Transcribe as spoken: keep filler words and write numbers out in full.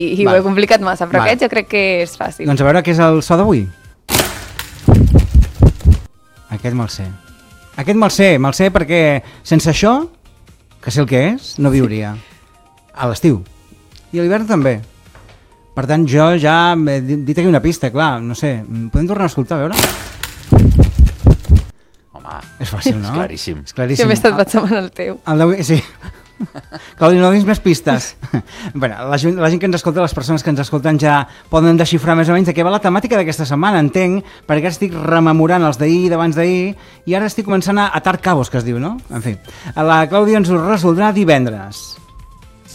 i ho he complicat massa, però aquest jo crec que és fàcil. Doncs a veure què és el so d'avui. Aquest me'l sé. Aquest me'l sé, me'l sé perquè sense això, que sé el que és, no viuria. A l'estiu. I a l'hivern també. Per tant, jo ja m'he dit aquí una pista, clar, no sé. Podem tornar a escoltar, a veure? Home, és fàcil, no? És claríssim. És claríssim. Jo m'he estat pensant en el teu. El d'avui, sí. Claudi, no donis més pistes. Bueno, la, gent, la gent que ens escolta, les persones que ens escolten ja poden desxifrar més o menys de què va la temàtica d'aquesta setmana, entenc, perquè estic rememorant els d'ahir, d'abans d'ahir, i ara estic començant a atar cabos, que es diu, no? En fi, la Clàudia ens ho resoldrà divendres.